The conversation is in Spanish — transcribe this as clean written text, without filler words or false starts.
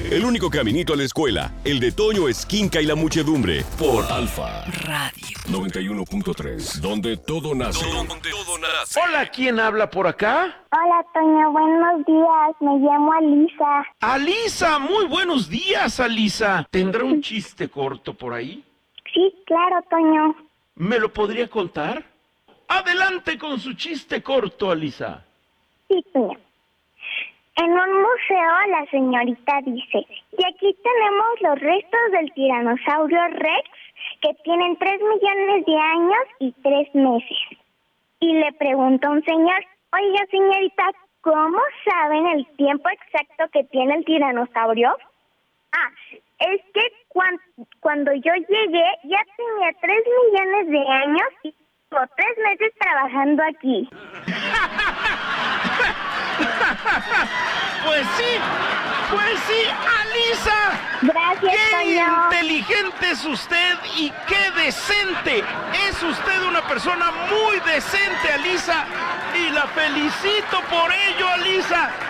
El único caminito a la escuela, el de Toño Esquinca y la muchedumbre, por Alfa Radio 91.3, donde todo nace. Hola, ¿quién habla por acá? Hola, Toño, buenos días. Me llamo Alisa. Alisa, muy buenos días, Alisa. ¿Tendrá un chiste corto por ahí? Sí, claro, Toño. ¿Me lo podría contar? Adelante con su chiste corto, Alisa. Sí, Toño. En un museo la señorita dice, y aquí tenemos los restos del tiranosaurio Rex, que tienen 3 millones de años y 3 meses. Y le pregunta un señor, oiga, señorita, ¿cómo saben el tiempo exacto que tiene el tiranosaurio? Ah, es que cuando yo llegué ya tenía 3 millones de años y 3 meses trabajando aquí. Pues sí, Alisa. Gracias, ¡Qué Toño! inteligente es usted y qué decente! Es usted una persona muy decente, Alisa, y la felicito por ello, Alisa.